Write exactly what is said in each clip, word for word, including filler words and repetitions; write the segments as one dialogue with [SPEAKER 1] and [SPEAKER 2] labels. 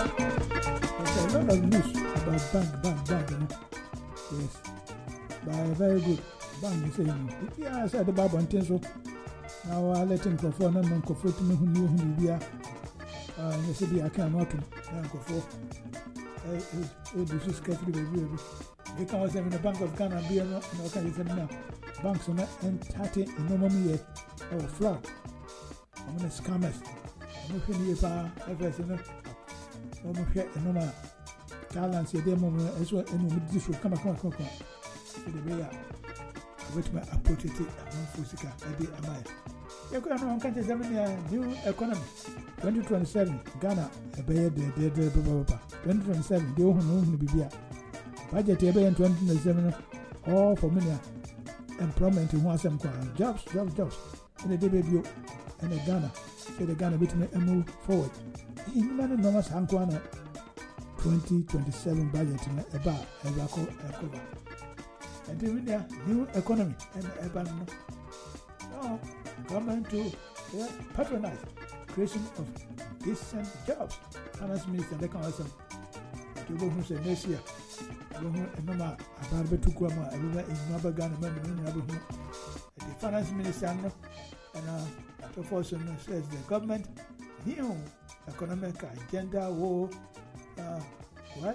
[SPEAKER 1] There's a lot of news about bank, bank, bank, you know. Yes. But very good. Bank is saying, yeah, I said the Bible and so now I let him go for no man go for to me who knew who we are. Uh, you see, I can't walk him. I go for. This is carefully reviewed. They can also have in the Bank of Ghana be no kind of now. Banks are not entirely in no money or fraud. I'm going to scammers. I'm going to be a everything. I'm going to get a normal balance. Your demo as well. And this will come, come, come, come. The way I wait my approach it. I'm going to Fusika. I did. Am I? You're going to come to seven new economy. twenty twenty-seven Ghana a bear de de de baba. twenty twenty-seven they won't know be here. Budget ebe in twenty twenty-seven all for many employment in one some jobs, jobs, jobs. In the debut and the Ghana. Say the Ghana bit me move forward. In man normal Sankwana twenty twenty-seven budget in a bar a record a cover. And then there new economy and a ban. No government to yeah, patronize creation of decent jobs. Finance Minister they can also to go who say next year. Go who and no ma about be to go ma everywhere in Nova Ghana man in Abu. The Finance Minister and uh to force says the government new economic agenda will uh what?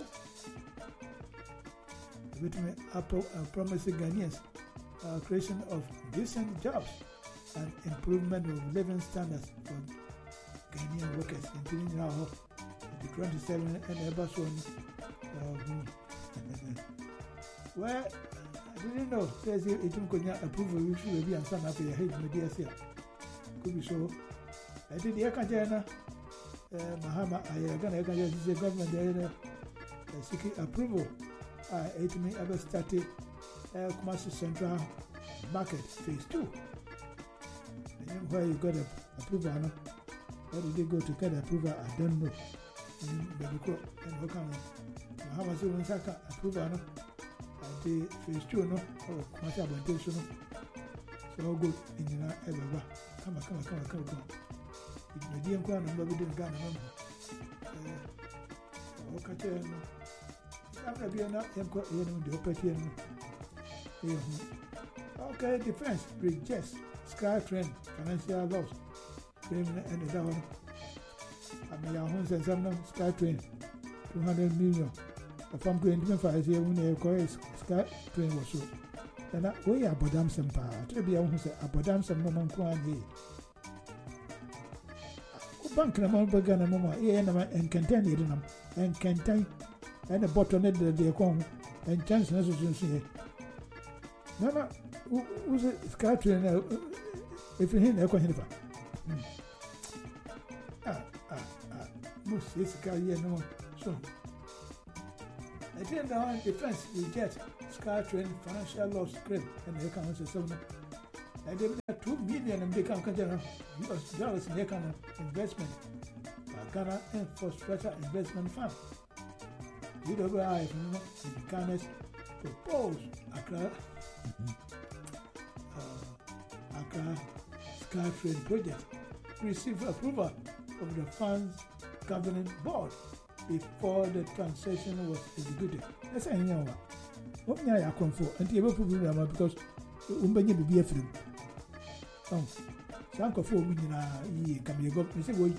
[SPEAKER 1] Between Apple and promising Ghanaians uh, creation of decent jobs and improvement of living standards for Ghanaian workers, including now the twenty-seven and Airbus one. Well, I didn't know. Says it will approve of issue will be and some after your head media here. Could be so. I did the Akajana Mahama. I am going to say government there seeking approval. I ate me ever started Kumasi Central Market Phase two. And where you got a approval. Where did they go to get approval? I don't know. And what kind of Muhammad Saka approval? And the phase two, no, or Kumasi Abantation. So good in the ever. Come on, come on, come on, come on. It's medium crown and Bobby didn't Ghana. Okay, okay, defense rejects Sky Train financial loss. Claim and the one. I mean, our homes and some Sky Train two hundred million. A farm going to five years when they call Sky Train was so. And that way, Abodam some power. To be able to say Abodam some moment Kwan. Bank na Mount Bagana Mama, and contain it and contain. And a bottle net that they come and chance necessary. No, no, who's a Sky Train? If you hear a question, ah, ah, ah, most is a guy here no so. I think the one defense you get Sky Train financial loss claim and they can also seven. I did two million and they can consider U S dollars in the kind of investment. Ghana Infrastructure Investment Fund. U W I in Ghana's proposed Accra, uh, Accra Sky Train project received approval of the fund's governing board before the transaction was executed. That's a new one. What may I come for? And you will because Umbany will be a film. Oh, some of four million ye can be a good mistake.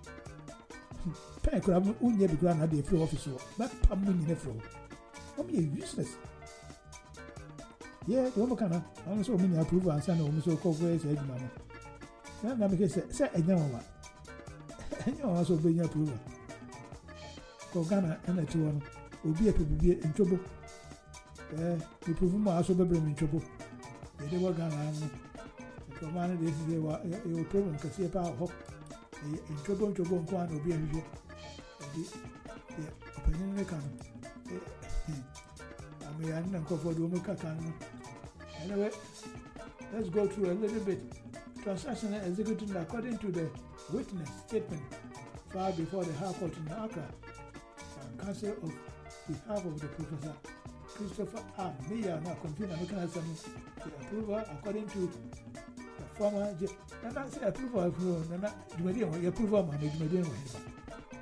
[SPEAKER 1] Pen crab only be grand at the floor officer, but I'm winning the floor. I'm useless. Yeah, the woman can also many approval and send home so called ways edge money. Now, because say a young one. And you also bring approval. Ghana and a two one will be a be in trouble. Eh, the prove also be in trouble. They were Ghana. The command is they were a problem because see about hope. In trouble to go on will be a review. The opinion can. I mean, I didn't go for the woman. Anyway, let's go through a little bit. Transaction executed according to the witness statement filed before the High Court in Accra. Counsel of behalf of the Professor Christopher R. Meyer now confirmed and mechanism the approval according to the former. And I say approval of the approval of the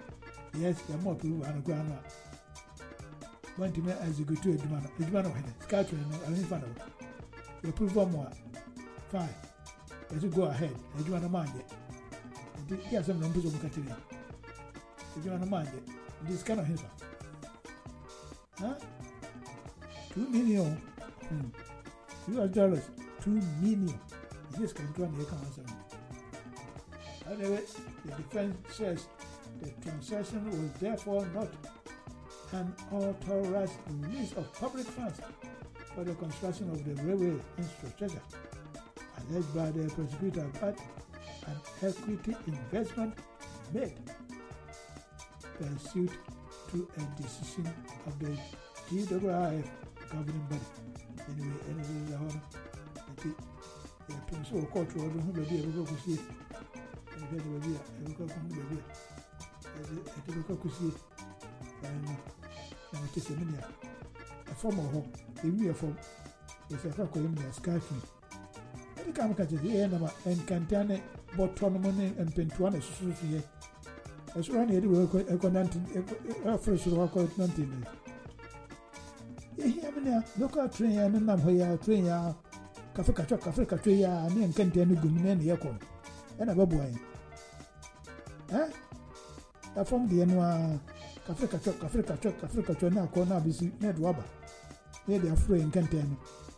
[SPEAKER 1] Yes, you're more people and a grandma. One to me as you go to a demand, a demand of scattering and any fun. You prove one more. Fine. As you go ahead, I do not mind it. Yes, some numbers of Catherine. I do not mind it. This kind of him. Huh? Two million. Hmm. U S dollars. Two million. This can go on the account. However, the defense says the transaction was therefore not an authorized release of public funds for the construction of the railway infrastructure, alleged by the prosecutor, but an equity investment made pursuant to a decision of the G W I F governing body. Anyway, anyway, the whole the principal court order who may be able to see. I look at the baby. I look at Kusi and Kissimmee. A form of home, the real form is a cock in the sky tree. Any come catch the end and Cantane bought tournament and Pentuan associate. As one here, we are connected a first rock out nothing. Here, local train and Namhoya train ya Kafka Chok, Africa tree, and Cantane Gumen Yakon. And a baboy. Eh? I formed the annual Africa Chok, Africa Chok, Africa Chok, now corner busy, Ned Wabba. They are free in Canton.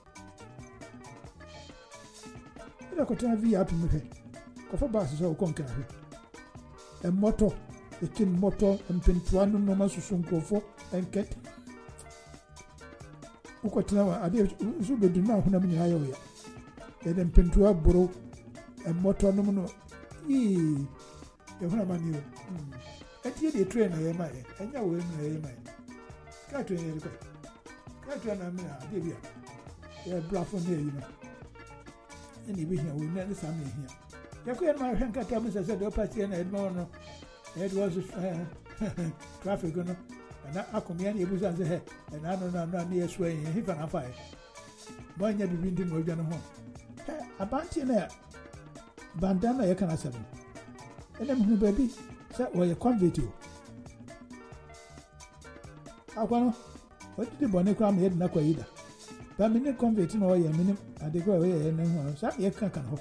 [SPEAKER 1] You could tell me up in the head. Coffee bus is all conquer. A motto, a tin motto, and Pentuano no Masusum Cofo, and Cat. Who could tell I did do now when I'm in Iowa. Then Pentua Borough. A motor no no ee e hona mani o enti dey train na yema e enya we na yema ka train e ko ka train na me a dey bia e blafo na yi no eni bi hia we na ne sam hia ya ko ma hwen ka ta me se se do party na e no no e was traffic no na akomia na ebuza se he na no na na na yeso yin he fa na fa e bo nya bi bi ndi no dwa no ho abanti na bandana ya kana sabu ene mu baby sa wo ye convert o akwano o ti bone kwa me na kwa yida ba me ne convert no ye me ne ade kwa ye ne ho sa ye kan kan ho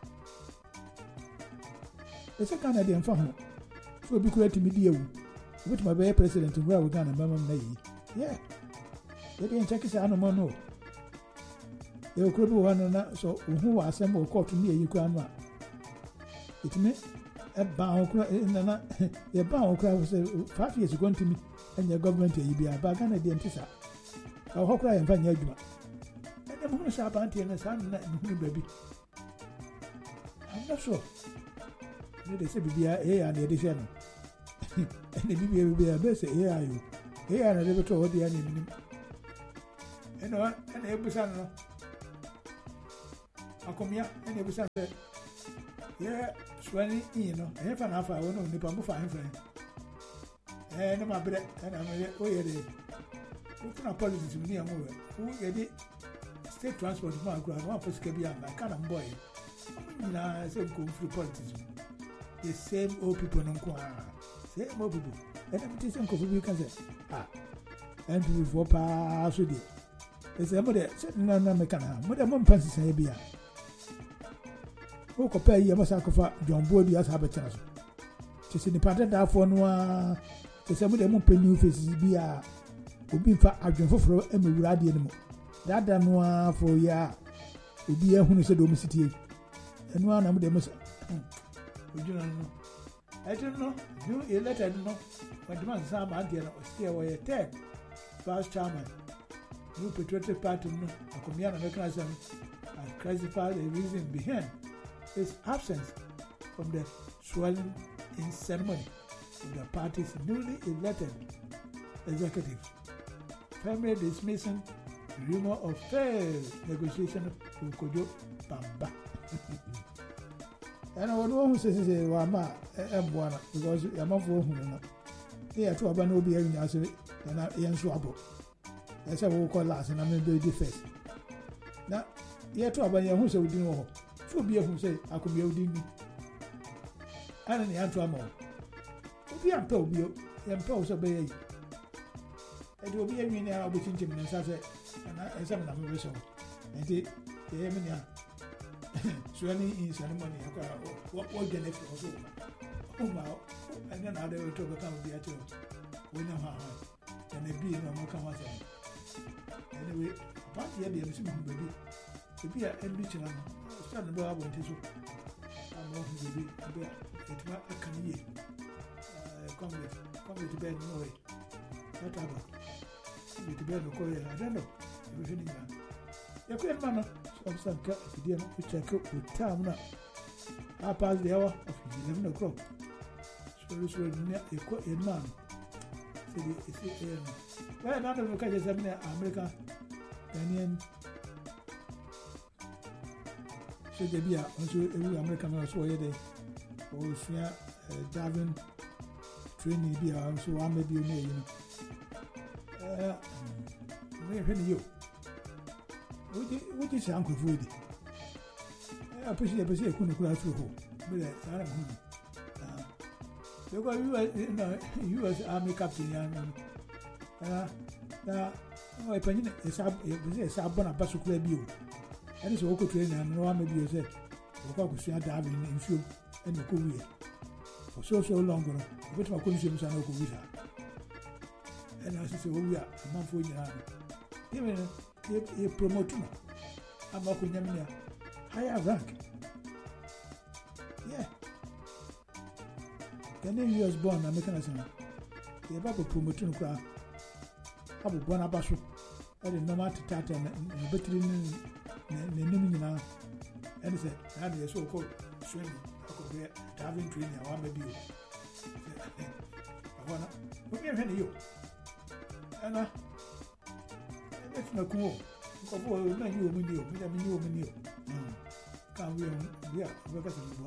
[SPEAKER 1] ese kana de mfa ho so bi kura ti mi di ewu obi ti ma be president ngwa we Ghana mama na yi yeah ye de check sa no mo no ye kura bi wo no na so ohu wa asem o court ni eyi kwa no a it me a bound in the a bound crowd say five years ago to me and your government you be a bag and a dentist. I'll hope I am fine. And the moon is up until the sun, baby. I'm not sure. They say be a and the addition. And the baby will be a best. Here are you. Here are a little told the enemy. And what? And every son. I'll come here and every son said, yeah. Swelling, you know, half an hour, I won't only pump fine friend. And my bread, and I'm a way at it. What's not politics with me? I'm over. Who get it? State transport, my grand, one for Scabia, my kind of boy. I said, go through politics. The same old people, no qua. Same old people. And I'm teaching coffee, can say, ah, and before pass with it. There's a mother, certain American, Mother Mom Francis Abia. Who compare you must sacrifice John Body as have a chance. Just in the pattern that for no, the same with the moon new faces be a would be for Adrian for Emmy Radi anymore. That done one for ya would be a who is a domicity. And one of them was, we do not know. I don't know. You a letter, I don't know. But the man Sam Antian was still away a ten. Vice chairman. New patriotic party, a communal mechanism, and classify the reason behind his absence from the swearing-in ceremony of the party's newly elected executive, firmly dismissing the rumor of failed negotiation with Kojo Bamba. And I would want to say, Wama, Mbwana, because I'm not for whom they are two of an O B A in Yassi and I am Swabo. That's how we call last, and I'm going to do the first. Now, you are two of an who say we didn't know. So be a who say, I could be holding me. And the answer more. Be a told you, yɛmpɛ so bɛyɛ yi ɛde obi yɛ nwini a wobɛkyinkyim ne nsa sɛ ɛsɛ me na mebɛhyɛ wo nti yɛyɛ me nea soa ne insa no mɔne akɔ a wɔdwa no afiri hɔ so woma ɛnyɛ na ade wɔtɔ bɛka wo bi akyerɛ wɔnya hɔ ahɔ ɛna bii na ɔmɔka ho asɛm anyway apart yɛ deɛ mesi mahu baabi ebi a ɛnbi kyerɛ no sɛ no bɛwɔ abɔnte so ama ɔhu baabi ebi a ɛtuma aka no yie congress congress bɛɛ no ɔyɛ whatever congress bɛɛ no kɔyɛ I don't know ɛbɛhwɛ ne nyinaa yɛkɔyɛ no ma no ɔfisa nka afidie no wokyɛke otam no a apas deɛ ɛwɔ afidie eleven o'clock sɔre sɔre nnua ɛkɔ ɛnuma no sɛdeɛ ɛsi ɛyɛ no wɔyɛ no adɔ no ka kyɛ sɛ mene America Ghanaian sogya bi a ɔnso ɛwu America no so wɔyɛ dɛ ɔsua Davin training bi a ɔnso wama bi ɔno ayi no wɔyɛhwɛ no yio wogye hyɛ ankurɔfoɔ di apɛsi yɛ pɛsɛ ɛku no kora afiri hɔ bɛdɛ saa na mahu no bɛkɔ U S Army captain ya no na ɔpanyin ɛsɛ ɛsɛ abɔ n'aba so kora bio ɛne sɛ wɔkɔ training ano na wama bio sɛ wɔkɔ akɔsua Davin nsuom ɛna ɔkɔ wuyɛ for so so long no ɔbɛtumi akɔ nsuom saa na ɔkɔ wu saa ɛna ɔsɛ sɛ wɔwu a amanfoɔ nyinaa no yɛmɛ no yɛ promote no ama ɔkɔ nyam ne a higher rank yeah Ghanaian U S born na meka na sɛ no yɛba bɛ promote no koraa abobɔ no aba so ɛde nnɔma atetata na bɛtiri ne n'anim nyinaa ɛne sɛ naa ne yɛ sɛ ɔkɔ swimming akɔhwɛ Davin training a wama bio sɛ ɛhɔ no womiɛhwɛ ne yio ɛna ɛbɛtumi aku o nkɔfoɔ na nyi wɔ mu ni o meda menyi wɔ mu ni o ka wie wie a wobɛka sɛ meboa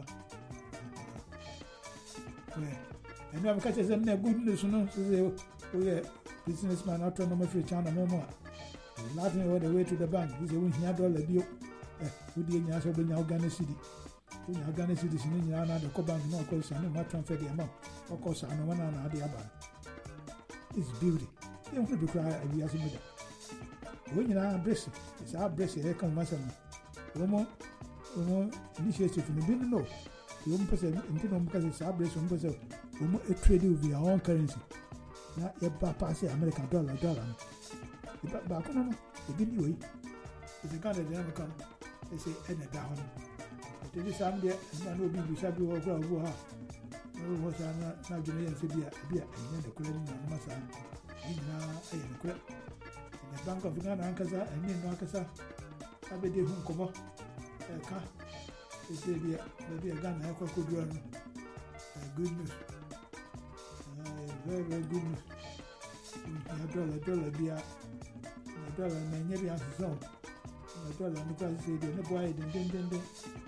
[SPEAKER 1] ɛno a meka kyɛ sɛ mna good news no sɛ sɛ woyɛ businessman atɔ no mafiri China ma mu a Latin all the way to the bank sɛ wohia dollar bio wodie nyinaa sɛ wobɛnya wo Ghana cedi wonya Ghana cedi si ne nyinaa na ade kɔ bank na ɔkɔ sa ne ma transfer de ama ɔkɔ sa no wana na ade aba is beauty yɛmfiri bi koraa awiase mu da wɔn nyinaa brɛsi saa brɛsi ɛyɛ ka mo asɛm no wɔn wɔn initiative no bi no no wɔn mpɛ sɛ nti na wɔn ka sɛ saa brɛsi wɔn mpɛ sɛ wɔn trade with their own currency na yɛba paase America dollar dollar no eba baako no no ebi ni wei ɛsɛ Ghana deɛ no ka no ɛsɛ ɛna da hɔ no ɛtɛbi saa no deɛ ɛna na obi bisa bi wɔ kora wɔ ha na wɔwɔ saa na na adwene yɛ nsɛ bi a ebi a ɛnyɛ ne kora ne nanoma saa ne nyinaa ɛyɛ ne kora the Bank of Ghana ankasa ɛne no ankasa abɛde hu nkɔmmɔ ɛka ɛsɛ bi a baabi a Ghana ɛkɔ akɔdura no good news very very good news ya dollar dollar bi a na dollar na nyɛ bi asesa o na dollar no kora sɛ deɛ ne boa yɛ dendendenden